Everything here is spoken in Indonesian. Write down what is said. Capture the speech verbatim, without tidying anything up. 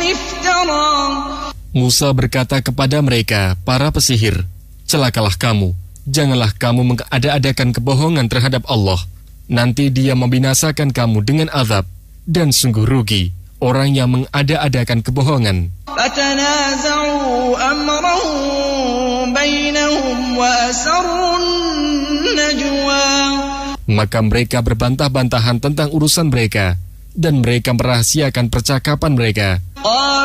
Musa berkata kepada mereka, para pesihir, celakalah kamu, janganlah kamu mengada-adakan kebohongan terhadap Allah. Nanti Dia membinasakan kamu dengan azab, dan sungguh rugi orang yang mengada-adakan kebohongan. Maka mereka berbantah-bantahan tentang urusan mereka, dan mereka merahasiakan percakapan mereka.